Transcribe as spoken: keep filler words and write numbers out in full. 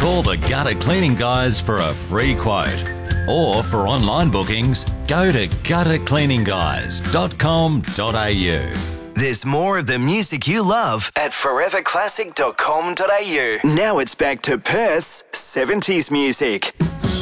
Call the Gutter Cleaning Guys for a free quote. Or for online bookings, go to gutter cleaning guys dot com dot a u. There's more of the music you love at forever classic dot com dot a u. Now it's back to Perth's seventies music.